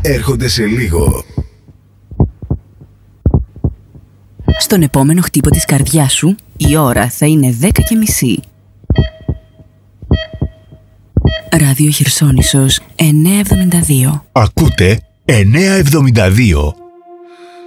έρχονται σε λίγο. Στον επόμενο χτύπο της καρδιάς σου, η ώρα θα είναι 10:30. Ράδιο Χερσόνησος 972. Ακούτε 972.